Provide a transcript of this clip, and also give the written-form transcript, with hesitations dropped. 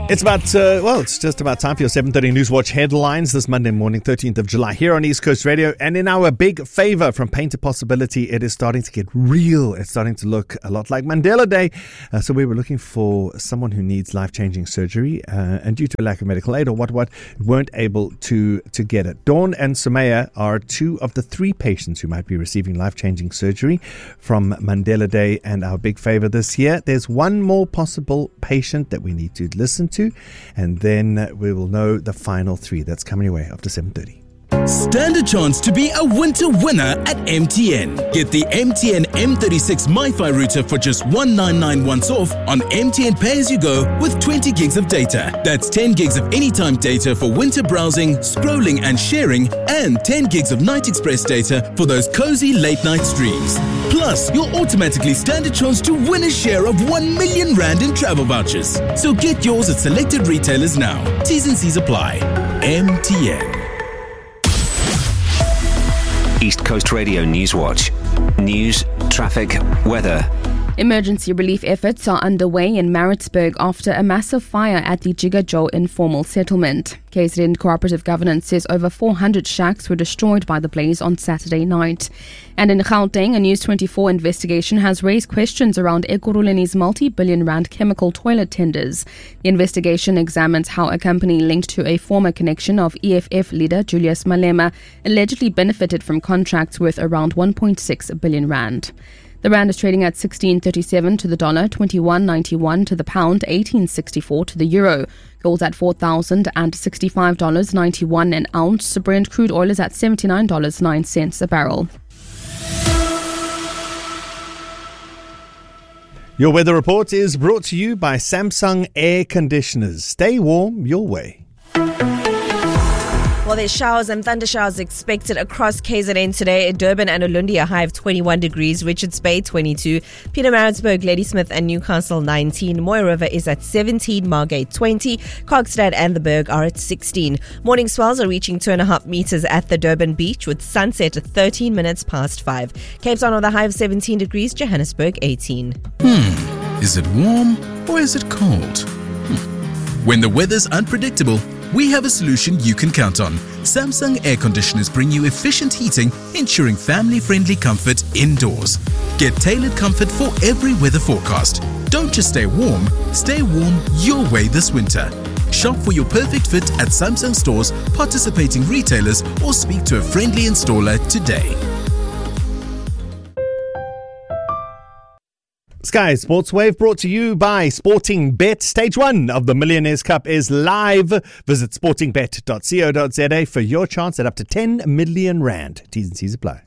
It's just about time for your 7:30 Newswatch headlines this Monday morning, 13th of July, here on East Coast Radio. And in our big favor from Pain to Possibility, it is starting to get real. It's starting to look a lot like Mandela Day. So we were looking for someone who needs life-changing surgery, and due to a lack of medical aid or what, weren't able to get it. Dawn and Sumaya are two of the three patients who might be receiving life-changing surgery from Mandela Day and our big favor this year. There's one more possible patient that we need to listen to, and then we will know the final three. That's coming your way after 7:30. Stand a chance to be a winter winner at MTN. Get the MTN M36 MiFi router for just $199 once off on MTN Pay As You Go with 20 gigs of data. That's 10 gigs of anytime data for winter browsing, scrolling and sharing, and 10 gigs of Night Express data for those cozy late night streams. Plus, you'll automatically stand a chance to win a share of R1 million in travel vouchers. So get yours at selected retailers now. T's and C's apply. MTN. East Coast Radio Newswatch. News, traffic, weather. Emergency relief efforts are underway in Maritzburg after a massive fire at the Jigajo informal settlement. KZN Cooperative Governance says over 400 shacks were destroyed by the blaze on Saturday night. And in Gauteng, a News 24 investigation has raised questions around Ekurhuleni's multi-billion rand chemical toilet tenders. The investigation examines how a company linked to a former connection of EFF leader Julius Malema allegedly benefited from contracts worth around 1.6 billion rand. The rand is trading at 16.37 to the dollar, 21.91 to the pound, 18.64 to the euro. Gold's at $4,065.91 an ounce. Brent crude oil is at $79.09 a barrel. Your weather report is brought to you by Samsung Air Conditioners. Stay warm your way. Well, there's showers and thunder showers expected across KZN today. Durban and Ulundi, a high of 21 degrees. Richards Bay, 22. Pietermaritzburg, Ladysmith and Newcastle, 19. Mooi River is at 17. Margate, 20. Kokstad and the Berg are at 16. Morning swells are reaching 2.5 meters at the Durban beach with sunset at 13 minutes past 5. Cape Town with a high of 17 degrees. Johannesburg, 18. Is it warm or is it cold? When the weather's unpredictable, we have a solution you can count on. Samsung Air Conditioners bring you efficient heating, ensuring family-friendly comfort indoors. Get tailored comfort for every weather forecast. Don't just stay warm your way this winter. Shop for your perfect fit at Samsung stores, participating retailers, or speak to a friendly installer today. Sky Sports Wave brought to you by Sporting Bet. Stage 1 of the Millionaires Cup is live. Visit sportingbet.co.za for your chance at up to 10 million rand. T's and C's apply.